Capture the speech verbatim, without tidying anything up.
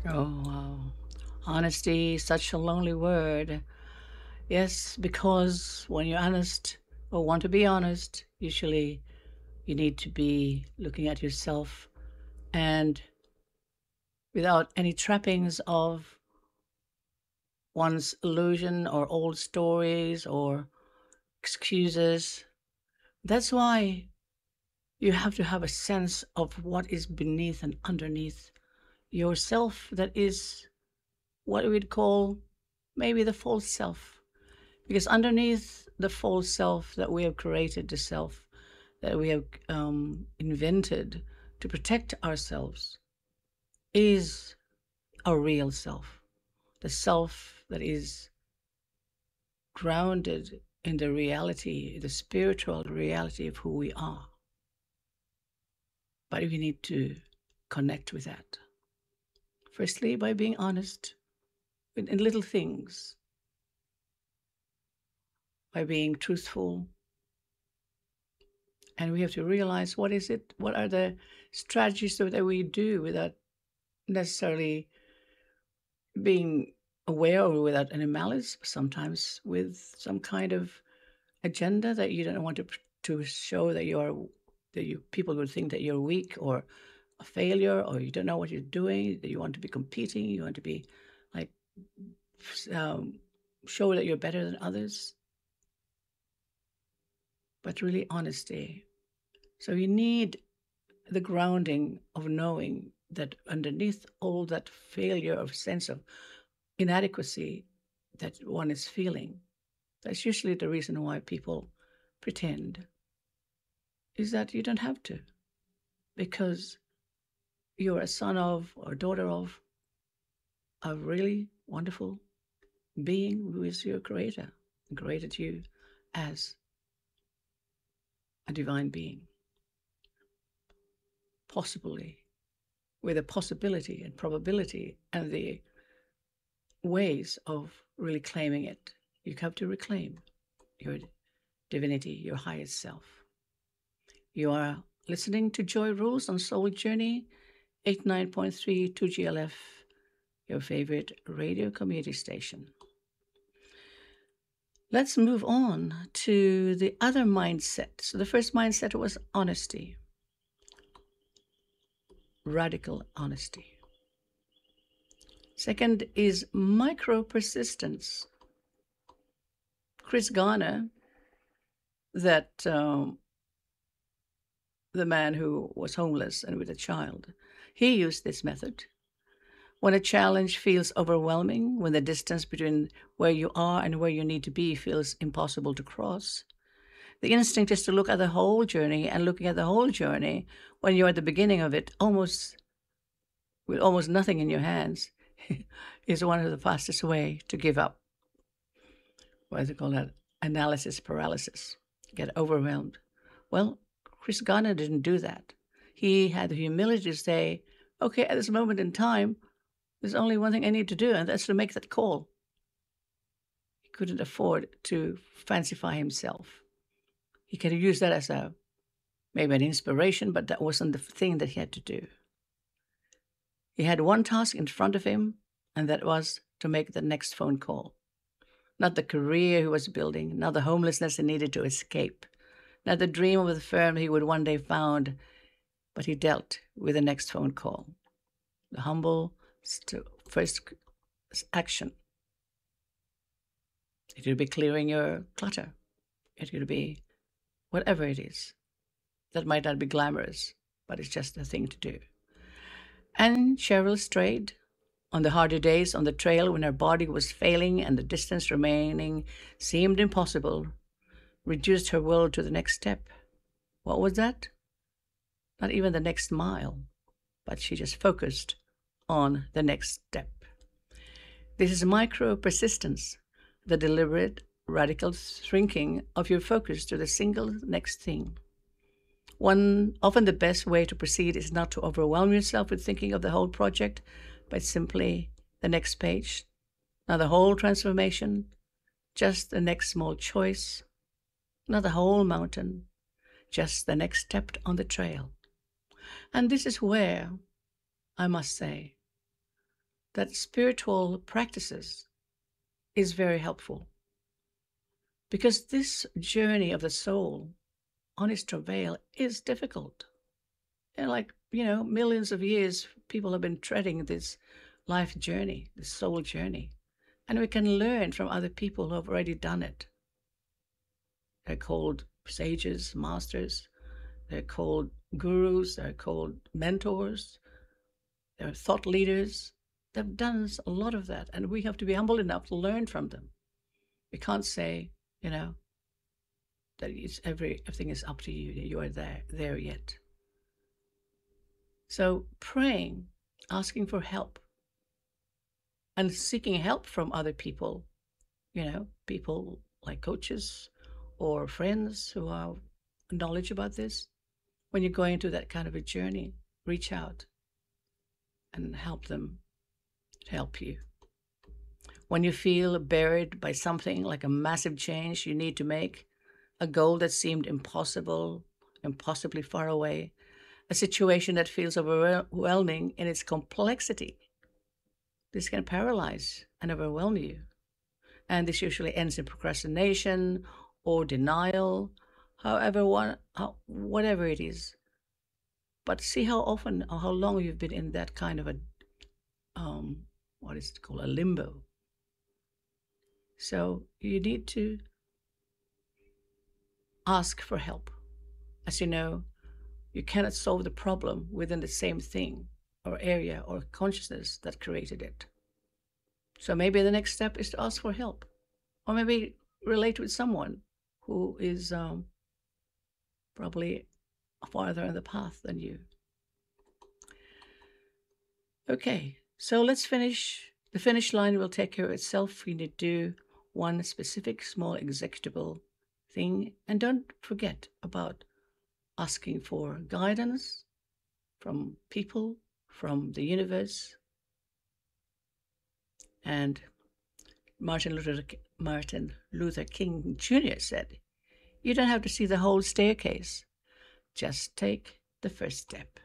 Oh, wow. Honesty, such a lonely word. Yes, because when you're honest or want to be honest, usually you need to be looking at yourself and without any trappings of one's illusion or old stories or excuses. That's why you have to have a sense of what is beneath and underneath yourself that is what we'd call maybe the false self. Because underneath the false self that we have created, the self that we have um, invented to protect ourselves, is our real self, the self that is grounded in the reality, the spiritual reality of who we are. But we need to connect with that. Firstly, by being honest in, in little things, by being truthful. And we have to realize what is it, what are the strategies that we do without necessarily being aware or without any malice, sometimes with some kind of agenda that you don't want to to show that you are that you people would think that you're weak or a failure or you don't know what you're doing, that you want to be competing, you want to be like um, show that you're better than others, but really honesty. So you need the grounding of knowing that underneath all that failure of sense of inadequacy that one is feeling, that's usually the reason why people pretend, is that you don't have to, because you're a son of or daughter of a really wonderful being who is your creator and created you as a divine being, possibly with a possibility and probability and the ways of really claiming it. You have to reclaim your divinity, your highest self. You are listening to Joy Rules on Soul Journey, eighty-nine point three two G L F, your favorite radio community station. Let's move on to the other mindset. So the first mindset was honesty, radical honesty. Second is micro persistence. Chris Garner, that um, the man who was homeless and with a child, he used this method. When a challenge feels overwhelming, when the distance between where you are and where you need to be feels impossible to cross, the instinct is to look at the whole journey, and looking at the whole journey when you're at the beginning of it, almost with almost nothing in your hands, is one of the fastest way to give up. What do they call that? Analysis paralysis. Get overwhelmed. Well, Chris Garner didn't do that. He had the humility to say, okay, at this moment in time, there's only one thing I need to do, and that's to make that call. He couldn't afford to fancify himself. He could have used that as a maybe an inspiration, but that wasn't the thing that he had to do. He had one task in front of him, and that was to make the next phone call. Not the career he was building, not the homelessness he needed to escape, not the dream of the firm he would one day found, but he dealt with the next phone call. The humble first action. It could be clearing your clutter. It could be whatever it is. That might not be glamorous, but it's just a thing to do. And Cheryl strayed on the harder days on the trail when her body was failing and the distance remaining seemed impossible, reduced her will to the next step. What was that? Not even the next mile, but she just focused on the next step. This is micro persistence, the deliberate, radical shrinking of your focus to the single next thing. One often the best way to proceed is not to overwhelm yourself with thinking of the whole project, but simply the next page, not the whole transformation, just the next small choice, not the whole mountain, just the next step on the trail. And this is where, I must say, that spiritual practices is very helpful, because this journey of the soul on its travail is difficult. And like, you know, millions of years, people have been treading this life journey, this soul journey. And we can learn from other people who have already done it. They're called sages, masters. They're called gurus. They're called mentors. They're thought leaders. They've done a lot of that. And we have to be humble enough to learn from them. We can't say, you know, that it's every, everything is up to you. You are there, there yet. So praying, asking for help, and seeking help from other people, you know, people like coaches or friends who have knowledge about this. When you're going through that kind of a journey, reach out and help them to help you. When you feel buried by something like a massive change you need to make, a goal that seemed impossible, impossibly far away, a situation that feels overwhelming in its complexity, this can paralyze and overwhelm you. And this usually ends in procrastination or denial, however, one, how, whatever it is. But see how often or how long you've been in that kind of a, um, what is it called, a limbo. So you need to ask for help. As you know, you cannot solve the problem within the same thing or area or consciousness that created it. So maybe the next step is to ask for help, or maybe relate with someone who is um, probably farther in the path than you. Okay, so let's finish. The finish line will take care of itself. We need to do one specific small executable thing, and don't forget about asking for guidance from people, from the universe. And Martin Luther, Martin Luther King Junior said, you don't have to see the whole staircase. Just take the first step.